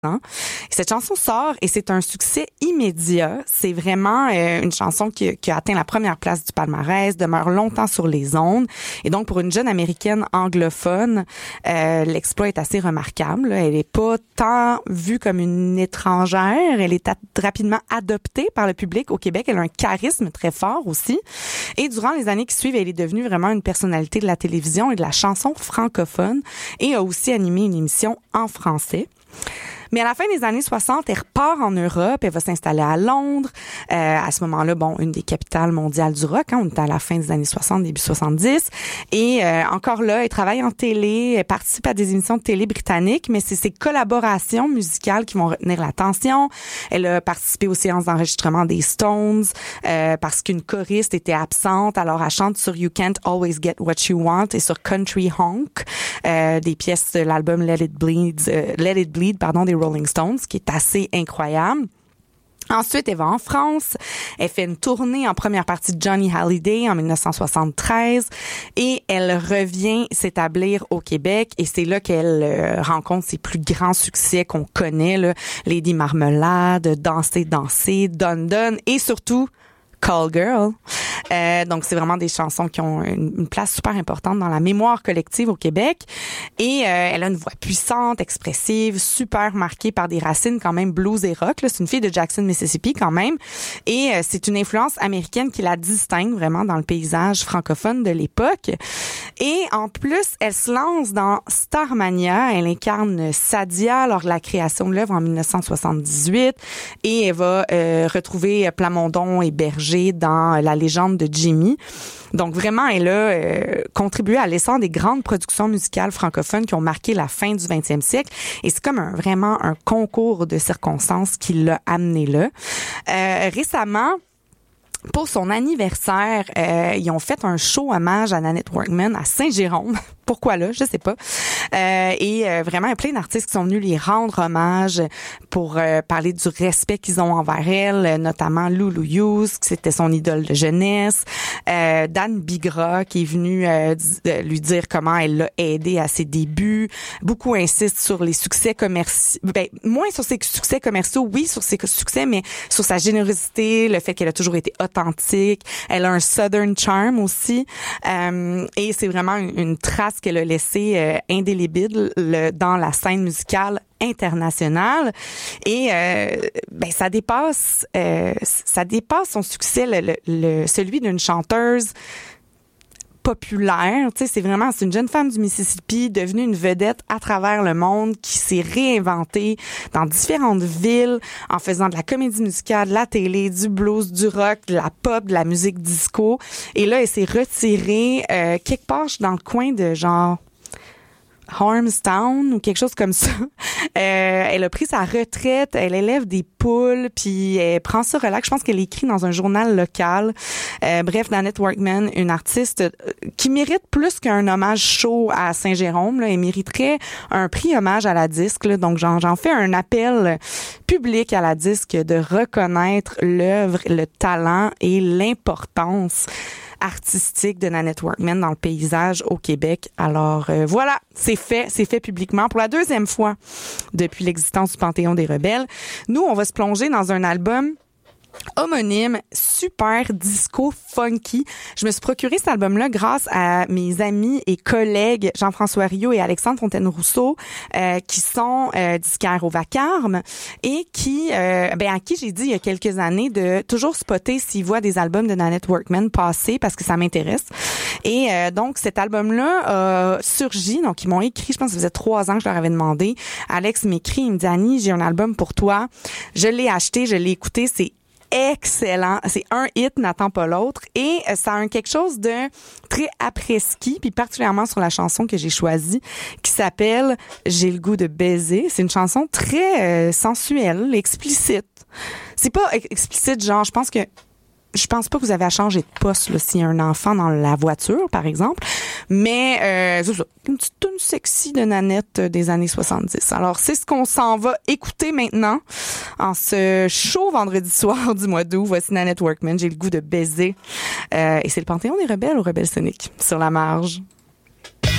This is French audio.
Cette chanson sort et c'est un succès immédiat. C'est vraiment une chanson qui a atteint la première place du palmarès, demeure longtemps sur les ondes. Et donc, pour une jeune Américaine anglophone, l'exploit est assez remarquable. Elle est pas tant vue comme une étrangère. Elle est rapidement adoptée par le public au Québec. Elle a un charisme très fort aussi. Et durant les années qui suivent, elle est devenue vraiment une personnalité de la télévision et de la chanson francophone et a aussi animé une émission en français. Mais à la fin des années 60, elle repart en Europe, elle va s'installer à Londres. À ce moment-là, une des capitales mondiales du rock. On était à la fin des années 60, début 70. Et encore là, elle travaille en télé, elle participe à des émissions de télé britanniques, mais c'est ses collaborations musicales qui vont retenir l'attention. Elle a participé aux séances d'enregistrement des Stones parce qu'une choriste était absente. Alors, elle chante sur You Can't Always Get What You Want et sur Country Honk, des pièces de l'album Let It Bleed, des Rolling Stones, qui est assez incroyable. Ensuite, elle va en France. Elle fait une tournée en première partie de Johnny Hallyday en 1973 et elle revient s'établir au Québec et c'est là qu'elle rencontre ses plus grands succès qu'on connaît, là, Lady Marmelade, Danser, Danser, Dun Dun et surtout Call Girl. Donc, c'est vraiment des chansons qui ont une place super importante dans la mémoire collective au Québec. Et elle a une voix puissante, expressive, super marquée par des racines quand même blues et rock. Là. C'est une fille de Jackson, Mississippi quand même. Et c'est une influence américaine qui la distingue vraiment dans le paysage francophone de l'époque. Et en plus, elle se lance dans Starmania. Elle incarne Sadia lors de la création de l'œuvre en 1978. Et elle va retrouver Plamondon et Berger dans La légende de Jimmy. Donc vraiment, elle a contribué à l'essor des grandes productions musicales francophones qui ont marqué la fin du 20e siècle. Et c'est comme vraiment un concours de circonstances qui l'a amené là. Récemment, pour son anniversaire, ils ont fait un show hommage à Nanette Workman à Saint-Jérôme. Pourquoi là? Je sais pas. Et vraiment, il y a plein d'artistes qui sont venus lui rendre hommage pour parler du respect qu'ils ont envers elle, notamment Loulou Hughes, qui c'était son idole de jeunesse, Dan Bigra, qui est venu lui dire comment elle l'a aidé à ses débuts. Beaucoup insistent sur les succès commerciaux, moins sur ses succès commerciaux, oui, sur ses succès, mais sur sa générosité, le fait qu'elle a toujours été authentique. Elle a un Southern charm aussi. Et c'est vraiment une trace qu'elle a laissée indélébile dans la scène musicale internationale. Et ça dépasse son succès, celui d'une chanteuse populaire, tu sais, c'est une jeune femme du Mississippi devenue une vedette à travers le monde qui s'est réinventée dans différentes villes en faisant de la comédie musicale, de la télé, du blues, du rock, de la pop, de la musique disco. Et là, elle s'est retirée quelque part dans le coin de genre Harmstown ou quelque chose comme ça. Elle a pris sa retraite, elle élève des poules, puis elle prend ça relax. Je pense qu'elle écrit dans un journal local. Bref, Nanette Workman, une artiste qui mérite plus qu'un hommage chaud à Saint-Jérôme. Là. Elle mériterait un prix hommage à la disque. Là. Donc, j'en fais un appel public à la disque de reconnaître l'œuvre, le talent et l'importance artistique de Nanette Workman dans le paysage au Québec. Alors voilà, c'est fait publiquement pour la deuxième fois depuis l'existence du Panthéon des Rebelles. Nous, on va se plonger dans un album homonyme, super disco funky. Je me suis procuré cet album-là grâce à mes amis et collègues Jean-François Rio et Alexandre Fontaine-Rousseau qui sont disquaires au Vacarme et à qui j'ai dit il y a quelques années de toujours spotter s'ils voient des albums de Nanette Workman passer parce que ça m'intéresse. Et donc cet album-là a surgi, donc ils m'ont écrit, je pense que ça faisait 3 ans que je leur avais demandé. Alex m'écrit, il me dit Annie, j'ai un album pour toi. Je l'ai acheté, je l'ai écouté, c'est excellent. C'est un hit, n'attend pas l'autre. Et ça a quelque chose de très après-ski, puis particulièrement sur la chanson que j'ai choisie, qui s'appelle « J'ai le goût de baiser ». C'est une chanson très sensuelle, explicite. C'est pas explicite, genre, je pense pas que vous avez à changer de poste là, s'il y a un enfant dans la voiture, par exemple. Mais c'est ça, une petite tune sexy de Nanette des années 70. Alors, c'est ce qu'on s'en va écouter maintenant en ce chaud vendredi soir du mois d'août. Voici Nanette Workman, j'ai le goût de baiser. Et c'est le Panthéon des Rebelles au Rebelle Sonic sur la marge.